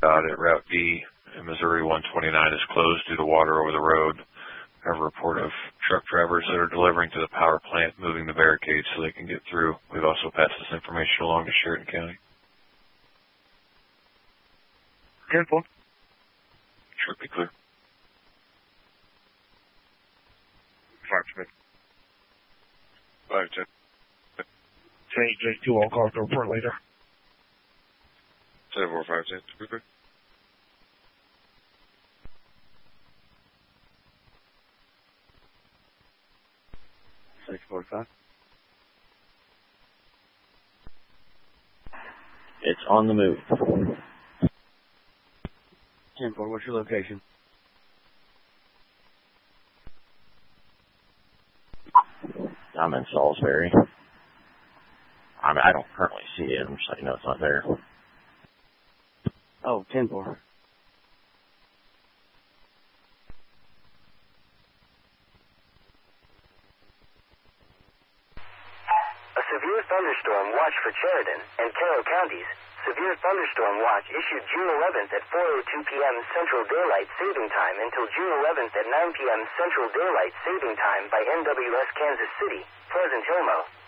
at Route D and Missouri 129 is closed due to water over the road. I have a report of truck drivers that are delivering to the power plant, moving the barricades so they can get through. We've also passed this information along to Sheridan County. 10-4. Should be clear. 5-10. 5-10. Change J2 on call to report later. 7-4, 5-10. Should be clear. It's on the move. 10-4, what's your location? I'm in Salisbury. I don't currently see it. I'm just letting you know it's not there. Oh, 10-4. A severe thunderstorm watch for Sheridan and Carroll counties. Severe thunderstorm watch issued June 11th at 4:02 p.m. Central Daylight Saving Time until June 11th at 9 p.m. Central Daylight Saving Time by NWS Kansas City, Pleasant Hill, Mo.